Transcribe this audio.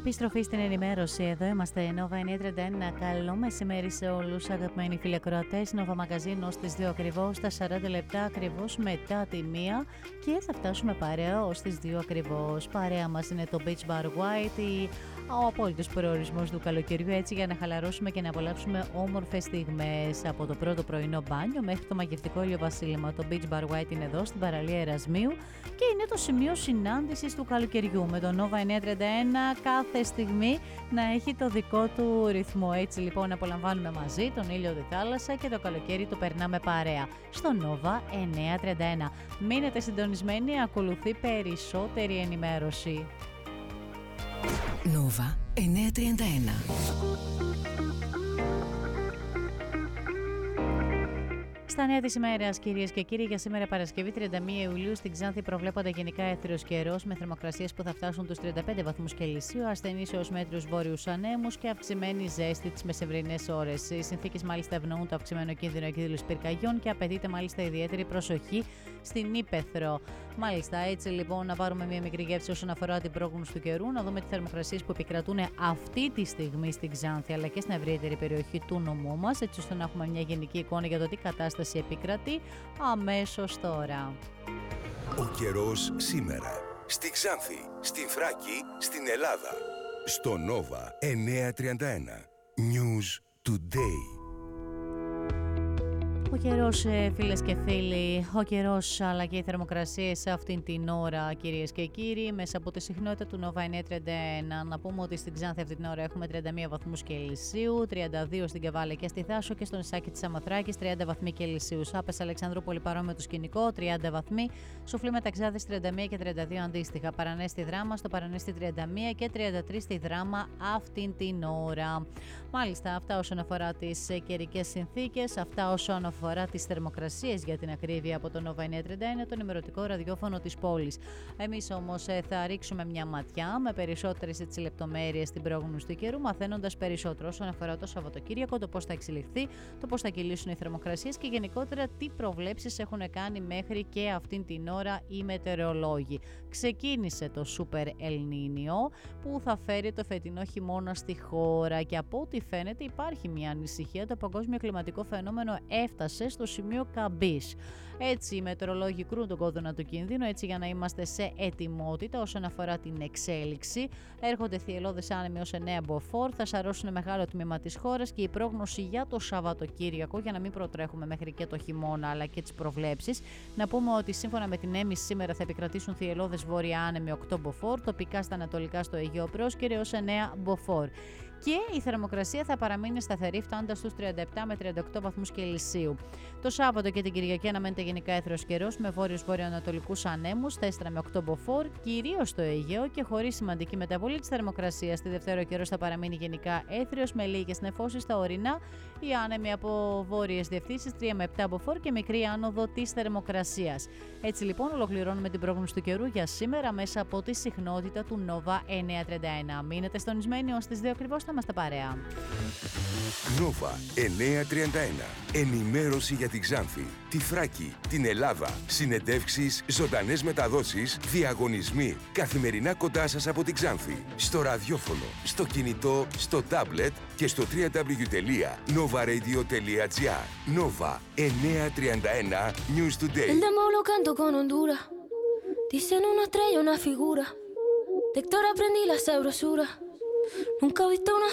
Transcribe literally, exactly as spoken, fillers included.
Επιστροφή στην ενημέρωση. Εδώ είμαστε, Νόβα εννιακόσια τριάντα ένα. Καλό μεσημέρι σε όλους, αγαπημένοι φιλεκροατές. Νόβα Μαγκαζίνο στις δύο ακριβώς, στα σαράντα λεπτά ακριβώς μετά τη μία. Και θα φτάσουμε παρέα ως τις δύο ακριβώς. Παρέα μας είναι το Beach Bar White, ο απόλυτος προορισμός του καλοκαιριού, έτσι για να χαλαρώσουμε και να απολαύσουμε όμορφες στιγμές. Από το πρώτο πρωινό μπάνιο μέχρι το μαγευτικό ηλιοβασίλεμα. Το Beach Bar White είναι εδώ στην παραλία Ερασμίου και είναι το σημείο συνάντησης του καλοκαιριού. Με το Νόβα εννιακόσια τριάντα ένα κάθε στιγμή να έχει το δικό του ρυθμό. Έτσι λοιπόν απολαμβάνουμε μαζί τον ήλιο, τη θάλασσα και το καλοκαίρι το περνάμε παρέα. Στο Νόβα εννιακόσια τριάντα ένα. Μείνετε συντονισμένοι, ακολουθεί περισσότερη ενημέρωση. Νόβα εννιακόσια τριάντα ένα. Στα νέα της ημέρας, κυρίες και κύριοι, για σήμερα Παρασκευή τριάντα μία Ιουλίου στην Ξάνθη προβλέπονται γενικά έθριος καιρός με θερμοκρασίες που θα φτάσουν τους τριάντα πέντε βαθμούς Κελσίου, ασθενείς έως μέτριους βόρειους ανέμους και αυξημένη ζέστη τις μεσημβρινές ώρες. Οι συνθήκες μάλιστα ευνοούν το αυξημένο κίνδυνο εκδήλωσης πυρκαγιών και απαιτείται μάλιστα ιδιαίτερη προσοχή στην ύπαιθρο. Μάλιστα, έτσι λοιπόν, να πάρουμε μια μικρή γεύση όσον αφορά την πρόγνωση του καιρού, να δούμε τις θερμοκρασίες που επικρατούν αυτή τη στιγμή στην Ξάνθη αλλά και στην ευρύτερη περιοχή του νομού μας, έτσι ώστε να έχουμε μια γενική εικόνα για το τι κατάσταση επικρατεί αμέσως τώρα. Ο καιρός σήμερα στη Ξάνθη, στη Θράκη, στην Ελλάδα. Στο Νόβα εννιακόσια τριάντα ένα. News Today. Ο καιρός, φίλες και φίλοι, ο καιρός αλλά και οι θερμοκρασίες αυτήν την ώρα, κυρίες και κύριοι, μέσα από τη συχνότητα του Νόβα εννιακόσια τριάντα ένα. Να πούμε ότι στην Ξάνθη αυτή την ώρα έχουμε τριάντα μία βαθμούς Κελσίου, τριάντα δύο στην Καβάλα και στη Θάσο και στο νησάκι της Σαμοθράκης τριάντα βαθμοί Κελσίου. Σάπες Αλεξανδρούπολη παρόμοιο το σκηνικό, τριάντα βαθμοί. Σουφλή Μεταξάδες τριάντα μία και τριάντα δύο αντίστοιχα. Παρανέστη Δράμα, στο Παρανέστη τριάντα μία και τριάντα τρία στη Δράμα αυτήν την ώρα. Μάλιστα, αυτά όσον αφορά τις καιρικές συνθήκες, αυτά όσον αφορά αφορά τις θερμοκρασίες για την ακρίβεια από το Νόβα εννιακόσια τριάντα ένα, το ενημερωτικό ραδιόφωνο της πόλης. Εμείς όμως θα ρίξουμε μια ματιά με περισσότερες έτσι λεπτομέρειες στην πρόγνωση του καιρού, μαθαίνοντας περισσότερο όσον αφορά το Σαββατοκύριακο, το πώς θα εξελιχθεί, το πώς θα κυλήσουν οι θερμοκρασίες και γενικότερα τι προβλέψεις έχουν κάνει μέχρι και αυτήν την ώρα οι μετεωρολόγοι. Ξεκίνησε το Super El Niño που θα φέρει το φετινό χειμώνα στη χώρα και από ό,τι φαίνεται υπάρχει μια ανησυχία, το παγκόσμιο κλιματικό φαινόμενο έφτασε στο σημείο καμπής. Έτσι οι μετεωρολόγοι κρούν τον κόδωνα του κινδύνου, έτσι για να είμαστε σε ετοιμότητα όσον αφορά την εξέλιξη. Έρχονται θυελλώδες άνεμοι ως εννέα μποφόρ, θα σαρώσουν μεγάλο τμήμα της χώρας και η πρόγνωση για το Σαββατοκύριακο, για να μην προτρέχουμε μέχρι και το χειμώνα αλλά και τις προβλέψεις. Να πούμε ότι σύμφωνα με την έμις σήμερα θα επικρατήσουν θυελλώδες βόρεια άνεμοι οκτώ μποφόρ, τοπικά στα ανατολικά στο Αιγαίο Πρόσκαιρο έως εννέα μποφόρ. Και η θερμοκρασία θα παραμείνει σταθερή, φτάνοντας στους τριάντα επτά με τριάντα οκτώ βαθμούς Κελσίου. Το Σάββατο και την Κυριακή αναμένεται γενικά έθριος καιρός με βόρειους βορειοανατολικούς ανέμους τέσσερα με οκτώ μποφόρ, κυρίως στο Αιγαίο και χωρίς σημαντική μεταβολή της θερμοκρασίας. Τη Δευτέρα ο καιρός θα παραμείνει γενικά έθριος με λίγες νεφώσεις στα ορεινά. Οι άνεμοι από βόρειες διευθύνσεις τρία με επτά μποφόρ και μικρή άνοδο της θερμοκρασίας. Έτσι λοιπόν ολοκληρώνουμε την πρόγνωση του καιρού για σήμερα μέσα από τη συχνότητα του Νόβα εννιακόσια τριάντα ένα. Μείνετε στονισμένοι ως τις δύο ακριβώς. Είμαστε παρέα. Νόβα εννιακόσια τριάντα ένα. Ενημέρωση για την Ξάνθη, τη Θράκη, την Ελλάδα. Συνεντεύξεις, ζωντανές μεταδόσεις, διαγωνισμοί. Καθημερινά κοντά σας από την Ξάνθη. Στο ραδιόφωνο, στο κινητό, στο τάμπλετ και στο double-u double-u double-u τελεία nova radio τελεία gr. Νόβα εννιακόσια τριάντα ένα News Today. El demo lo canto con Honduras. Dicen una estrella, una figura. De Héctor aprendí la sabrosura. Nunca he visto una